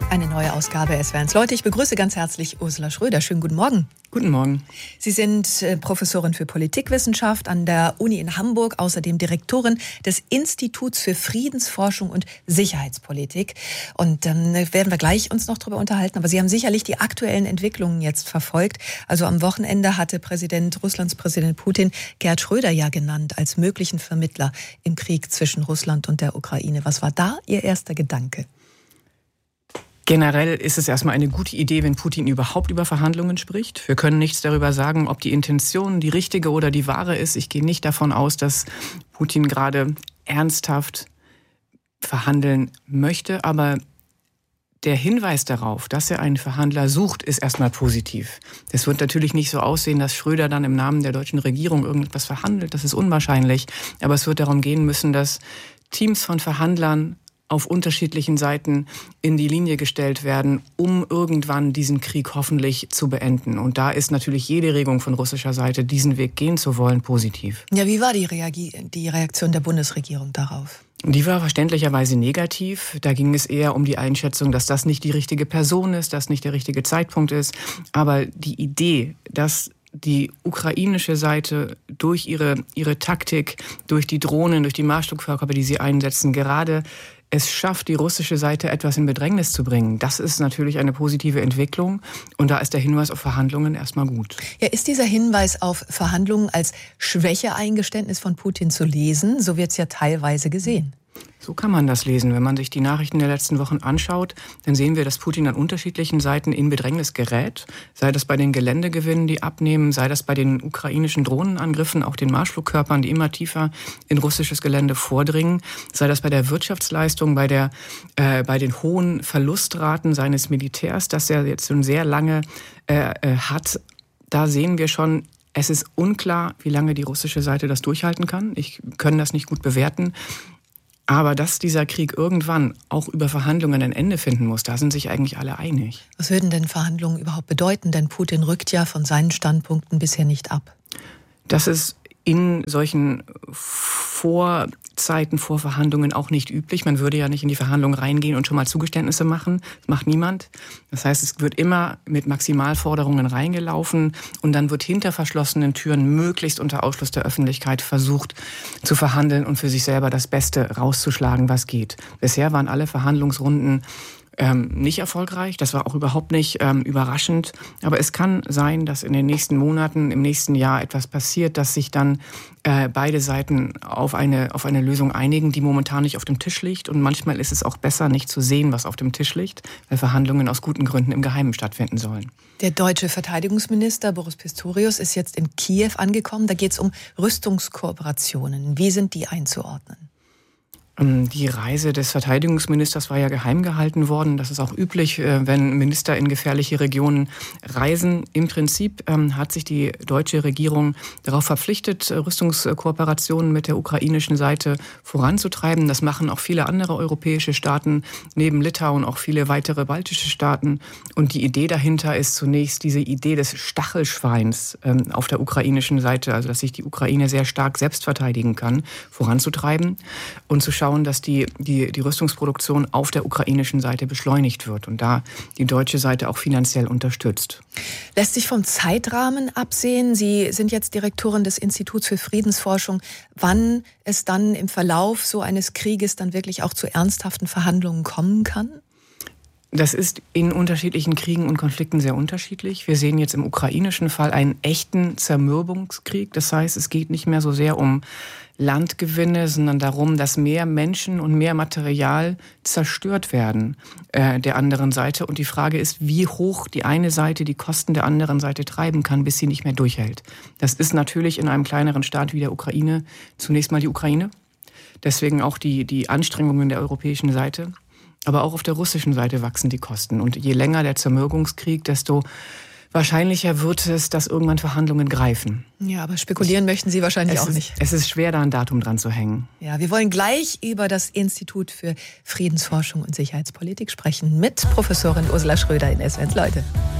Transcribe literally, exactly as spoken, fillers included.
Eine neue Ausgabe S W R eins Leute. Ich begrüße ganz herzlich Ursula Schröder. Schönen guten Morgen. Guten Morgen. Sie sind Professorin für Politikwissenschaft an der Uni in Hamburg, außerdem Direktorin des Instituts für Friedensforschung und Sicherheitspolitik. Und dann werden wir gleich uns noch darüber unterhalten. Aber Sie haben sicherlich die aktuellen Entwicklungen jetzt verfolgt. Also am Wochenende hatte Präsident Russlands Präsident Putin Gerhard Schröder ja genannt als möglichen Vermittler im Krieg zwischen Russland und der Ukraine. Was war da Ihr erster Gedanke? Generell ist es erstmal eine gute Idee, wenn Putin überhaupt über Verhandlungen spricht. Wir können nichts darüber sagen, ob die Intention die richtige oder die wahre ist. Ich gehe nicht davon aus, dass Putin gerade ernsthaft verhandeln möchte. Aber der Hinweis darauf, dass er einen Verhandler sucht, ist erstmal positiv. Es wird natürlich nicht so aussehen, dass Schröder dann im Namen der deutschen Regierung irgendetwas verhandelt. Das ist unwahrscheinlich. Aber es wird darum gehen müssen, dass Teams von Verhandlern auf unterschiedlichen Seiten in die Linie gestellt werden, um irgendwann diesen Krieg hoffentlich zu beenden. Und da ist natürlich jede Regung von russischer Seite, diesen Weg gehen zu wollen, positiv. Ja, wie war die, Reagi- die Reaktion der Bundesregierung darauf? Die war verständlicherweise negativ. Da ging es eher um die Einschätzung, dass das nicht die richtige Person ist, dass nicht der richtige Zeitpunkt ist. Aber die Idee, dass die ukrainische Seite durch ihre, ihre Taktik, durch die Drohnen, durch die Marschflugkörper, die sie einsetzen, gerade es schafft, die russische Seite etwas in Bedrängnis zu bringen. Das ist natürlich eine positive Entwicklung. Und da ist der Hinweis auf Verhandlungen erstmal gut. Ja, ist dieser Hinweis auf Verhandlungen als Schwächeeingeständnis von Putin zu lesen? So wird es ja teilweise gesehen. So kann man das lesen. Wenn man sich die Nachrichten der letzten Wochen anschaut, dann sehen wir, dass Putin an unterschiedlichen Seiten in Bedrängnis gerät. Sei das bei den Geländegewinnen, die abnehmen, sei das bei den ukrainischen Drohnenangriffen, auch den Marschflugkörpern, die immer tiefer in russisches Gelände vordringen, sei das bei der Wirtschaftsleistung, bei, der, äh, bei den hohen Verlustraten seines Militärs, das er jetzt schon sehr lange äh, äh, hat. Da sehen wir schon, es ist unklar, wie lange die russische Seite das durchhalten kann. Ich kann das nicht gut bewerten. Aber dass dieser Krieg irgendwann auch über Verhandlungen ein Ende finden muss, da sind sich eigentlich alle einig. Was würden denn Verhandlungen überhaupt bedeuten? Denn Putin rückt ja von seinen Standpunkten bisher nicht ab. Das ist in solchen Vorzeiten, vor Verhandlungen auch nicht üblich. Man würde ja nicht in die Verhandlungen reingehen und schon mal Zugeständnisse machen. Das macht niemand. Das heißt, es wird immer mit Maximalforderungen reingelaufen und dann wird hinter verschlossenen Türen möglichst unter Ausschluss der Öffentlichkeit versucht zu verhandeln und für sich selber das Beste rauszuschlagen, was geht. Bisher waren alle Verhandlungsrunden Ähm, nicht erfolgreich. Das war auch überhaupt nicht ähm, überraschend. Aber es kann sein, dass in den nächsten Monaten, im nächsten Jahr etwas passiert, dass sich dann äh, beide Seiten auf eine, auf eine Lösung einigen, die momentan nicht auf dem Tisch liegt. Und manchmal ist es auch besser, nicht zu sehen, was auf dem Tisch liegt, weil Verhandlungen aus guten Gründen im Geheimen stattfinden sollen. Der deutsche Verteidigungsminister Boris Pistorius ist jetzt in Kiew angekommen. Da geht es um Rüstungskooperationen. Wie sind die einzuordnen? Die Reise des Verteidigungsministers war ja geheim gehalten worden. Das ist auch üblich, wenn Minister in gefährliche Regionen reisen. Im Prinzip hat sich die deutsche Regierung darauf verpflichtet, Rüstungskooperationen mit der ukrainischen Seite voranzutreiben. Das machen auch viele andere europäische Staaten, neben Litauen auch viele weitere baltische Staaten. Und die Idee dahinter ist zunächst diese Idee des Stachelschweins auf der ukrainischen Seite, also dass sich die Ukraine sehr stark selbst verteidigen kann, voranzutreiben und zu schauen, dass die, die, die Rüstungsproduktion auf der ukrainischen Seite beschleunigt wird und da die deutsche Seite auch finanziell unterstützt. Lässt sich vom Zeitrahmen absehen? Sie sind jetzt Direktorin des Instituts für Friedensforschung. Wann es dann im Verlauf so eines Krieges dann wirklich auch zu ernsthaften Verhandlungen kommen kann? Das ist in unterschiedlichen Kriegen und Konflikten sehr unterschiedlich. Wir sehen jetzt im ukrainischen Fall einen echten Zermürbungskrieg. Das heißt, es geht nicht mehr so sehr um Landgewinne, sondern darum, dass mehr Menschen und mehr Material zerstört werden äh, der anderen Seite. Und die Frage ist, wie hoch die eine Seite die Kosten der anderen Seite treiben kann, bis sie nicht mehr durchhält. Das ist natürlich in einem kleineren Staat wie der Ukraine zunächst mal die Ukraine. Deswegen auch die, die Anstrengungen der europäischen Seite. Aber auch auf der russischen Seite wachsen die Kosten. Und je länger der Zermürbungskrieg, desto wahrscheinlicher wird es, dass irgendwann Verhandlungen greifen. Ja, aber spekulieren möchten Sie wahrscheinlich es auch ist, nicht. Es ist schwer, da ein Datum dran zu hängen. Ja, wir wollen gleich über das Institut für Friedensforschung und Sicherheitspolitik sprechen mit Professorin Ursula Schröder in S W R eins Leute.